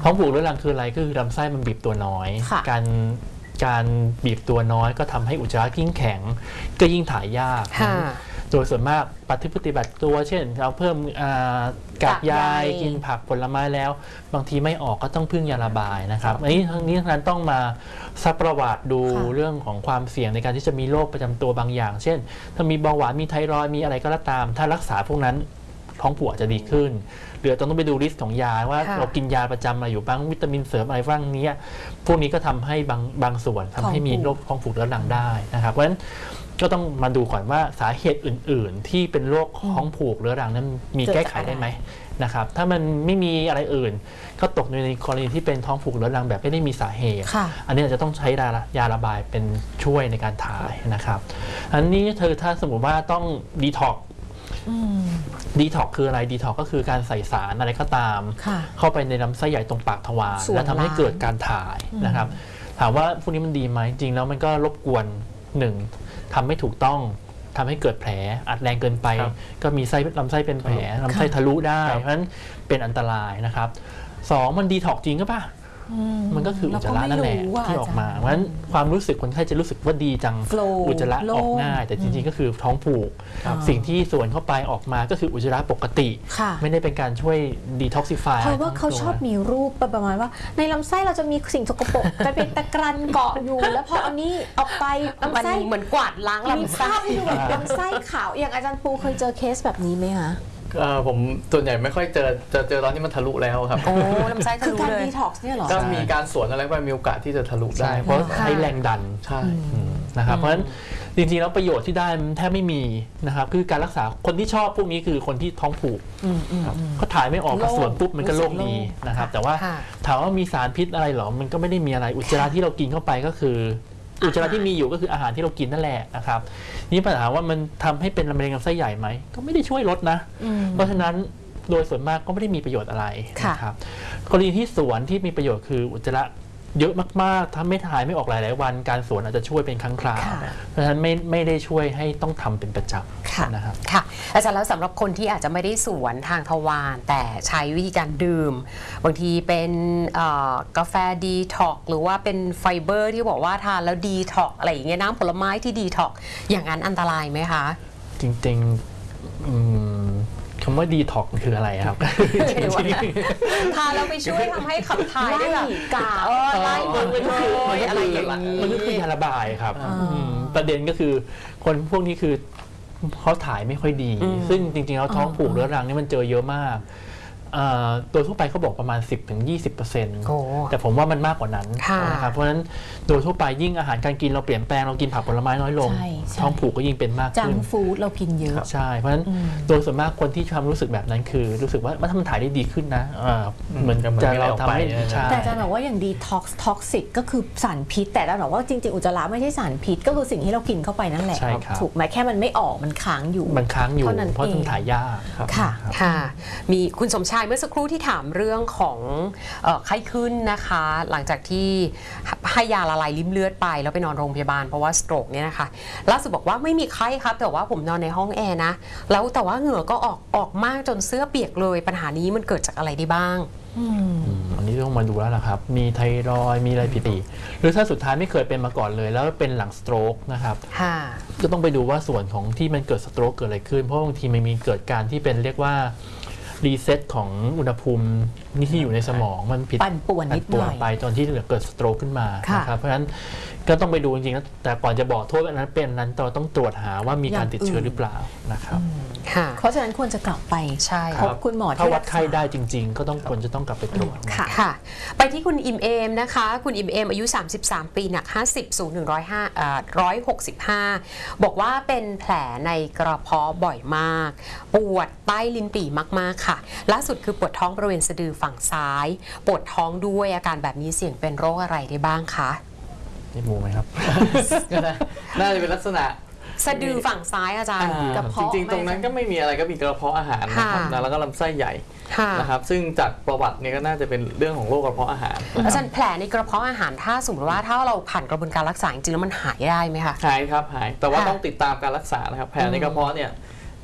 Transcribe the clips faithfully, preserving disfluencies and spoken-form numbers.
ท้องผูกเรื้อรังคืออะไรก็คือลำไส้มันบีบตัวน้อยการการบีบตัวน้อยก็ทำให้อุจจาระยิ่งแข็งก็ยิ่งถ่ายยากโดยส่วนมากปฏิบัติตัวเช่นเราเพิ่มกากใยกินผักผลไม้แล้วบางทีไม่ออกก็ต้องพึ่งยาระบายนะครับอันนี้ทั้งนี้ทั้งนั้นต้องมาซักประวัติดูเรื่องของความเสี่ยงในการที่จะมีโรคประจำตัวบางอย่างเช่นถ้ามีเบาหวานมีไทรอยด์มีอะไรก็ตามถ้ารักษาพวกนั้นท้องผูกอาจจะดีขึ้นหรือต้องไปดูลิสต์ของยาว่าเรากินยาประจำอะไรอยู่บ้างวิตามินเสริมอะไรบ้างนี้พวกนี้ก็ทำให้บางบางส่วนทำให้มีโรคท้องผูกเรื้อรังได้นะครับเพราะฉะนั้นก็ต้องมาดูก่อนว่าสาเหตุอื่นๆที่เป็นโรคท้องผูกเรื้อรังนั้นมีแก้ไขได้ไหมนะครับถ้ามันไม่มีอะไรอื่นก็ตกในกรณีที่เป็นท้องผูกเรื้อรังแบบไม่ได้มีสาเหตุอันนี้อาจจะต้องใช้ยาระบายเป็นช่วยในการถ่ายนะครับอันนี้เธอถ้าสมมติว่าต้องดีท็อกดีท็อกคืออะไรดีท็อกก็คือการใส่สารอะไรก็ตามเข้าไปในลำไส้ใหญ่ตรงปากทวารและทำให้เกิดการถ่ายนะครับถามว่าพวกนี้มันดีไหมจริงแล้วมันก็รบกวนหนึ่งทำไม่ถูกต้องทำให้เกิดแผลอัดแรงเกินไปก็มีไส้ลำไส้เป็นแผลลำไส้ทะลุได้เพราะฉะนั้นเป็นอันตรายนะครับสองมันดีท็อกจริงก็ป่ะมันก็คืออุจจาระนั่นแหละที่ออกมาเพราะฉะนั้นความรู้สึกคนไข้จะรู้สึกว่าดีจังอุจจาระออกง่ายแต่จริงๆก็คือท้องผูกสิ่งที่ส่วนเข้าไปออกมาก็คืออุจจาระปกติไม่ได้เป็นการช่วยดีท็อกซิฟายเพราะว่าเขาชอบมีรูปประมาณว่าในลำไส้เราจะมีสิ่งสกปรกกระเป็นตะกรันเกาะอยู่แล้วพออันนี้ออกไปลำไส้เหมือนกวาดล้างลำไส้ลำไส้ขาวอย่างอาจารย์ปูเคยเจอเคสแบบนี้ไหมคะผมส่วนใหญ่ไม่ค่อยเจอจะเจอตอนที่มันทะลุแล้วครับโอ้ลำไส้ทะลุเลยคือการดีท็อกซ์เนี่ยหรอก็มีการสวนอะไรไปมีโอกาสที่จะทะลุได้เพราะใช้แรงดันใช่นะครับเพราะฉะนั้นจริงๆแล้วประโยชน์ที่ได้แทบไม่มีนะครับคือการรักษาคนที่ชอบพวกนี้คือคนที่ท้องผูกเขาถ่ายไม่ออกกระส่วนปุ๊บมันก็โรคดีนะครับแต่ว่าถามว่ามีสารพิษอะไรหรอมันก็ไม่ได้มีอะไรอุจจาระที่เรากินเข้าไปก็คืออุจจาระที่มีอยู่ก็คืออาหารที่เรากินนั่นแหละนะครับนี่ปัญหาว่ามันทำให้เป็นมะเร็งลำไส้ใหญ่ไหมก็ไม่ได้ช่วยลดนะเพราะฉะนั้นโดยส่วนมากก็ไม่ได้มีประโยชน์อะไรนะครับกรณีที่สวนที่มีประโยชน์คืออุจจาระเยอะมากๆถ้าไม่ถ่ายไม่ออกหลายๆวันการสวนอาจจะช่วยเป็นครั้งคราวเพราะฉะนั้นไม่ไม่ได้ช่วยให้ต้องทำเป็นประจำนะครับค่ะอาจารย์แล้วสำหรับคนที่อาจจะไม่ได้สวนทางทวารแต่ใช้วิธีการดื่มบางทีเป็นกาแฟดีท็อกหรือว่าเป็นไฟเบอร์ที่บอกว่าทานแล้วดีท็อกอะไรอย่างเงี้ยน้ำผลไม้ที่ดีท็อกอย่างนั้นอันตรายไหมคะจริงๆคำว่าดีท็อกคืออะไรครับทานแล้วไปช่วยทำให้ขับถ่ายได้แบบกาไล่มันก็คืออะไรอย่างนี้มันก็คือยาระบายครับประเด็นก็คือคนพวกนี้คือเขาถ่ายไม่ค่อยดีซึ่งจริงๆแล้วท้องผูกเรื้อรังนี่มันเจอเยอะมากโดยทั่วไปเขาบอกประมาณ สิบถึงยี่สิบเปอร์เซ็นต์ แต่ผมว่ามันมากกว่านั้นนะครับเพราะฉะนั้นโดยทั่วไปยิ่งอาหารการกินเราเปลี่ยนแปลงเรากินผักผลไม้น้อยลงท้องผูกก็ยิ่งเป็นมากขึ้นจังฟู้ดเรากินเยอะใช่เพราะฉะนั้นโดยส่วนมากคนที่ความรู้สึกแบบนั้นคือรู้สึกว่าถ้ามันถ่ายได้ดีขึ้นนะเหมือนจะเราทำให้แต่อาจารย์บอกว่าอย่างดีท็อกซ์ท็อกซิกก็คือสารพิษแต่อาจารย์บอกว่าจริงๆอุจจาระไม่ใช่สารพิษก็คือสิ่งที่เรากินเข้าไปนั่นแหละถูกไหมแค่มันไม่ออกมันค้างอยู่มันค้างอยู่เพราะมันถ่ายยากค่ะค่ะมีคุณสมชายเมื่อสักครู่ที่ถามเรื่องของไข้ขึ้นนะคะหลังจากที่ให้ยาละลายริ่มเลือดไปแล้วไปนอนโรงพยาบาลเพราะว่าสโตรกเนี่ยนะคะล่าสุดบอกว่าไม่มีไข้ครับแต่ว่าผมนอนในห้องแอร์นะแล้วแต่ว่าเหงื่อก็ออกออกมากจนเสื้อเปียกเลยปัญหานี้มันเกิดจากอะไรได้บ้างอันนี้ต้องมาดูแล้วนะครับมีไทรอยด์มีอะไรผิดปกติหรือถ้าสุดท้ายไม่เคยเป็นมาก่อนเลยแล้วเป็นหลังสโตรกนะครับก็ต้องไปดูว่าส่วนของที่มันเกิดสโตรกเกิดอะไรขึ้นเพราะบางทีมันมีเกิดการที่เป็นเรียกว่ารีเซ็ตของอุณหภูมินี่ที่อยู่ในสมองมันผิดปั่นป่วนนิดหน่อยไปตอนที่เกิดสโตรกขึ้นมานะครับเพราะฉะนั้นก็ต้องไปดูจริงๆแต่ก่อนจะบอกโทษอันนั้นเป็นนั้นเราต้องตรวจหาว่ามีการติดเชื้อหรือเปล่านะครับเพราะฉะนั้นควรจะกลับไปพบคุณหมอถ้าวัดไข้ได้จริงๆก็ต้องควรจะต้องกลับไปตรวจค่ะไปที่คุณอิมเอมนะคะคุณอิมเอมอายุสามสิบสามปีหนักห้าสิบสูงหนึ่งร้อยห้าเอ่อหนึ่งร้อยหกสิบห้าบอกว่าเป็นแผลในกระเพาะบ่อยมากปวดใต้ลิ้นปี่มากๆค่ะล่าสุดคือปวดท้องบริเวณสะดือฝั่งซ้ายปวดท้องด้วยอาการแบบนี้เสี่ยงเป็นโรคอะไรได้บ้างคะนี่มูไหมครับก็ได้น่าจะเป็นลักษณะสะดือฝั่งซ้ายอาจารย์กระเพาะจริงๆตรงนั้นก็ไม่มีอะไรก็มีกระเพาะอาหารนะครับแล้วก็ลำไส้ใหญ่นะครับซึ่งจากประวัติเนี่ยก็น่าจะเป็นเรื่องของโรคกระเพาะอาหารอาจารย์แผลในกระเพาะอาหารถ้าสมมติว่าถ้าเราผ่านกระบวนการรักษาจริงๆแล้วมันหายได้ไหมคะหายครับหายแต่ว่าต้องติดตามการรักษานะครับแผลในกระเพาะเนี่ย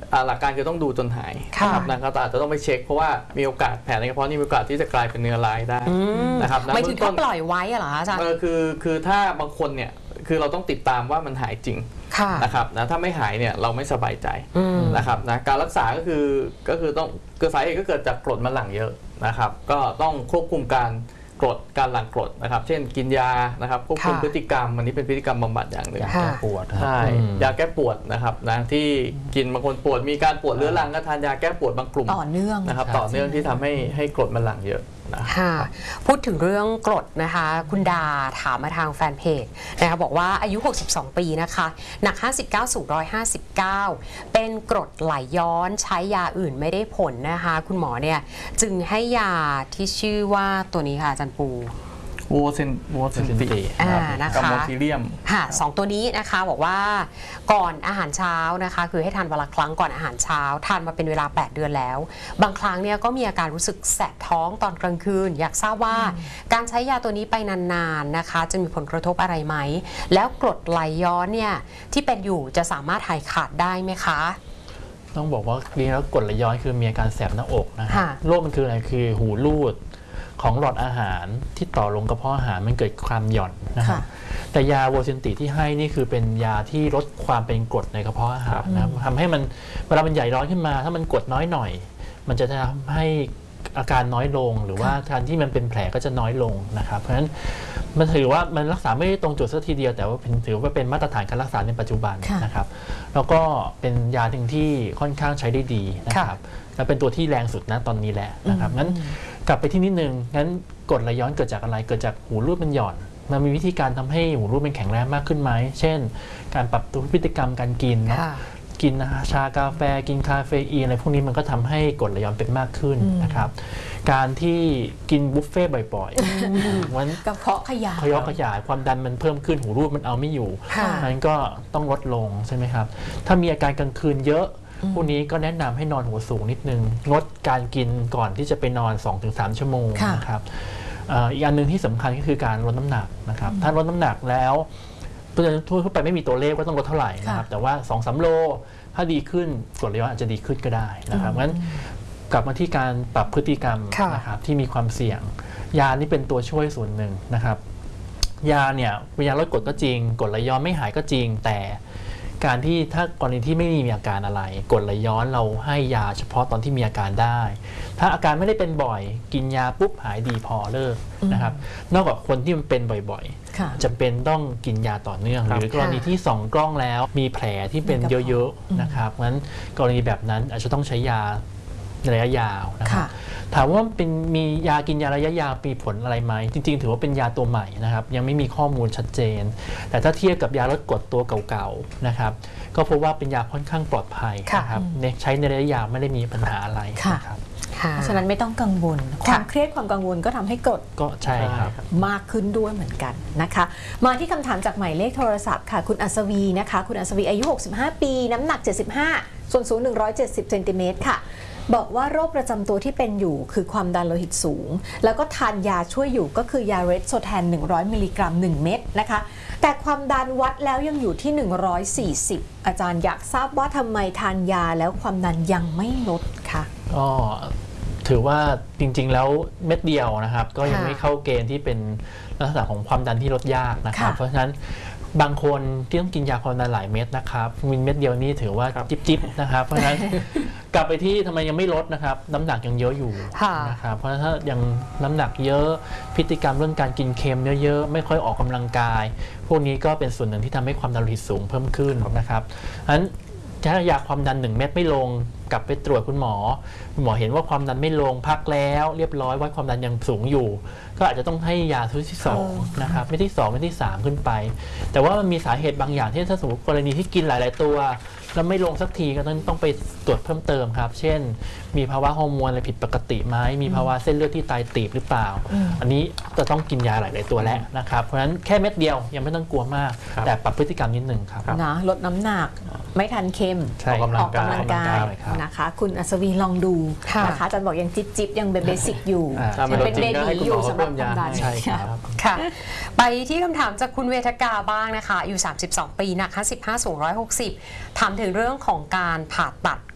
หลักการคือต้องดูจนหายนะครับนะก็อาจจะต้องไปเช็คเพราะว่ามีโอกาสแผลในกระเพาะนี่มีโอกาสที่จะกลายเป็นเนื้อร้ายได้นะครับไม่ถึงถ้าปล่อยไว้เหรออาจารย์เออคือคือถ้าบางคนเนี่ยคือเราต้องติดตามว่ามันหายจริงนะครับนะถ้าไม่หายเนี่ยเราไม่สบายใจนะครับนะการรักษาก็คือก็คือต้องเกิดสาเหตุก็เกิดจากกรดมันหลั่งเยอะนะครับก็ต้องควบคุมการกรดการหลั่งกรดนะครับเช่นกินยานะครับควบคุมพฤติกรรมอันนี้เป็นพฤติกรรมบำบัดอย่างหนึ่งยาแก้ปวดใช่ยาแก้ปวดนะครับนะที่กินบางคนปวดมีการปวดเรื้อรังก็ทานยาแก้ปวดบางกลุ่มต่อเนื่องนะครับต่อเนื่องที่ทำให้ให้กรดมันหลั่งเยอะค่ะพูดถึงเรื่องกรดนะคะคุณดาถามมาทางแฟนเพจนะคะบอกว่าอายุหกสิบสองปีนะคะหนักห้าสิบเก้าสูงหนึ่งร้อยห้าสิบเก้าเป็นกรดไหลย้อนใช้ยาอื่นไม่ได้ผลนะคะคุณหมอเนี่ยจึงให้ยาที่ชื่อว่าตัวนี้ค่ะอาจารย์ปูโวเซนโวเซนติกับโมทิเลียมค่ะสองตัวนี้นะคะบอกว่าก่อนอาหารเช้านะคะคือให้ทานวันละครั้งก่อนอาหารเช้าทานมาเป็นเวลาแปดเดือนแล้วบางครั้งเนี่ยก็มีอาการรู้สึกแสบท้องตอนกลางคืนอยากทราบว่าการใช้ยาตัวนี้ไปนานๆนะคะจะมีผลกระทบอะไรไหมแล้วกรดไหลย้อนเนี่ยที่เป็นอยู่จะสามารถหายขาดได้ไหมคะต้องบอกว่าจริงแล้วกรดไหลย้อนคือมีอาการแสบหน้าอกนะคะโรคมันคืออะไรคือหูรูดของหลอดอาหารที่ต่อลงกระเพาะอาหารมันเกิดความหย่อนนะครับแต่ยาโวซินติที่ให้นี่คือเป็นยาที่ลดความเป็นกรดในกระเพาะอาหารนะครับทำให้มันเวลามันใหญ่ร้อนขึ้นมาถ้ามันกรดน้อยหน่อยมันจะทำให้อาการน้อยลงหรือว่าการที่มันเป็นแผลก็จะน้อยลงนะครับเพราะฉะนั้นมันถือว่ามันรักษาไม่ได้ตรงจุดสักทีเดียวแต่ว่าถือว่าเป็นมาตรฐานการรักษาในปัจจุบันนะครับแล้วก็เป็นยาหนึ่งที่ค่อนข้างใช้ได้ดีนะครับและเป็นตัวที่แรงสุดนะตอนนี้แหละนะครับงั้นกลับไปที่นิดนึงงั้นกรดไหลย้อนเกิดจากอะไรเกิดจากหูรูดมันหย่อนมันมีวิธีการทำให้หูรูดมันแข็งแรงมากขึ้นไหมเช่นการปรับตัวพฤติกรรมการกินเนาะกินชากาแฟกินคาเฟอีนอะไรพวกนี้มันก็ทำให้กรดไหลย้อนเป็นมากขึ้นนะครับการที่กินบุฟเฟ่บ่อยๆมันกระเพาะขยายกระเพาะขยายความดันมันเพิ่มขึ้นหูรูดมันเอาไม่อยู่นั้นก็ต้องลดลงใช่ไหมครับถ้ามีอาการกลางคืนเยอะพวกนี้ก็แนะนำให้นอนหัวสูงนิดนึงงดการกินก่อนที่จะไปนอน สองถึงสาม ชั่วโมงนะครับอีกอันหนึ่งที่สำคัญก็คือการลดน้ำหนักนะครับถ้าลดน้ำหนักแล้วทั่วไปไม่มีตัวเลขว่าต้องลดเท่าไหร่นะครับแต่ว่า สองถึงสาม โลถ้าดีขึ้นกรดไหลย้อนอาจจะดีขึ้นก็ได้นะครับงั้นกลับมาที่การปรับพฤติกรรมนะครับที่มีความเสี่ยงยานี่เป็นตัวช่วยส่วนหนึ่งนะครับยาเนี่ยเป็นยาลดกรดก็จริงกรดไหลย้อนไม่หายก็จริงแต่การที่ถ้ากรณีที่ไม่มีอาการอะไรกรดไหลย้อนเราให้ยาเฉพาะตอนที่มีอาการได้ถ้าอาการไม่ได้เป็นบ่อยกินยาปุ๊บหายดีพอเลิกนะครับนอกจากคนที่มันเป็นบ่อยๆจำเป็นต้องกินยาต่อเนื่องหรือกรณีที่ส่องกล้องแล้วมีแผลที่เป็นเยอะๆนะครับงั้นกรณีแบบนั้นอาจจะต้องใช้ยาระยะยาวนะครับถามว่าเป็นมียากินยาระยะยาวมีผลอะไรไหมจริงๆถือว่าเป็นยาตัวใหม่นะครับยังไม่มีข้อมูลชัดเจนแต่ถ้าเทียบกับยาลดกรดตัวเก่าๆนะครับก็พบว่าเป็นยาค่อนข้างปลอดภัยนะครับใช้ในระยะยาวไม่ได้มีปัญหาอะไรนะครับเพราะฉะนั้นไม่ต้องกังวลความเครียดความกังวลก็ทำให้กรดก็ใช่ครับมากขึ้นด้วยเหมือนกันนะคะมาที่คำถามจากหมายเลขโทรศัพท์ค่ะคุณอัศวีนะคะคุณอัศวีอายุหกสิบห้าปีน้ำหนักเจ็ดสิบห้าส่วนสูงหนึ่งร้อยเจ็ดสิบเซนติเมตรค่ะบอกว่าโรคประจำตัวที่เป็นอยู่คือความดันโลหิตสูงแล้วก็ทานยาช่วยอยู่ก็คือยาเรสโซแทนหนึ่งร้อยมิลลิกรัมหนึ่งเม็ดนะคะแต่ความดันวัดแล้วยังอยู่ที่หนึ่งร้อยสี่สิบอาจารย์อยากทราบว่าทำไมทานยาแล้วความดันยังไม่ลดคะก็ถือว่าจริงๆแล้วเม็ดเดียวนะครับก็ยังไม่เข้าเกณฑ์ที่เป็นลักษณะของความดันที่ลดยากนะครับเพราะฉะนั้นบางคนที่ต้องกินยาความดันหลายเม็ดนะครับมินเม็ดเดียวนี่ถือว่าจิ๊บๆนะครับเพราะฉะนั้นกลับไปที่ทำไมยังไม่ลดนะครับน้ำหนักยังเยอะอยู่นะครับเพราะฉะนั้นถ้ายังน้ำหนักเยอะพฤติกรรมเรื่องการกินเค็มเยอะๆไม่ค่อยออกกำลังกายพวกนี้ก็เป็นส่วนหนึ่งที่ทำให้ความดันโลหิตสูงเพิ่มขึ้นนะครับฉะนั้นถ้ายาความดันหนึ่งเม็ดไม่ลงกลับไปตรวจคุณหมอคุณหมอเห็นว่าความดันไม่ลงพักแล้วเรียบร้อยวัดความดันยังสูงอยู่ก็อาจจะต้องให้ยาชุดที่สองนะครับไม่ที่สองไม่ที่สามขึ้นไปแต่ว่ามันมีสาเหตุบางอย่างที่ถ้าสมมติกรณีที่กินหลายๆตัวแล้วไม่ลงสักทีก็ต้องต้องไปตรวจเพิ่มเติมครับเช่นมีภาวะฮอร์โมนอะไรผิดปกติไหมมีภาวะเส้นเลือดที่ตายตีบหรือเปล่าอันนี้จะต้องกินยาหลายๆตัวแล้วนะครับเพราะฉะนั้นแค่เม็ดเดียวยังไม่ต้องกลัวมากแต่ปรับพฤติกรรมนิดนึงครับนะลดน้ำหนักไม่ทานเค็มออกกำลังกายนะคะคุณอัศวีลองดูนะคะอาจารย์บอกยังจิ๊บจิ๊บยังเบสิกอยู่เป็นเบบีอยู่สำหรับความดันใช่ครับค่ะไปที่คำถามจากคุณเวทกาบ้างนะคะอายุสามสิบสองปีหนักห้าสิบห้าสูงหนึ่งร้อยหกสิบถามถึงเรื่องของการผ่าตัด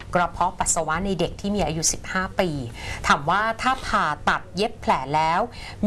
กระเพาะปัสสาวะในเด็กที่มีอายุสิบห้าปีถามว่าถ้าผ่าตัดเย็บแผลแล้ว